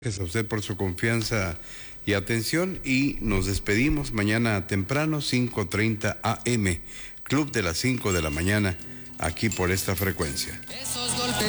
Gracias a usted por su confianza y atención y nos despedimos mañana temprano, 5:30 AM, Club de las 5 de la mañana, aquí por esta frecuencia. Esos golpes